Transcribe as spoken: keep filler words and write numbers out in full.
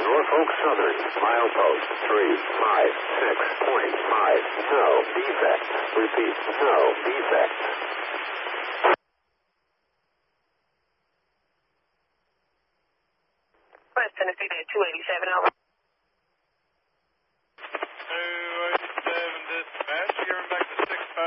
Norfolk Southern, milepost three five six point five. No defect. Repeat, no defect. West Tennessee Bay two eighty-seven, over.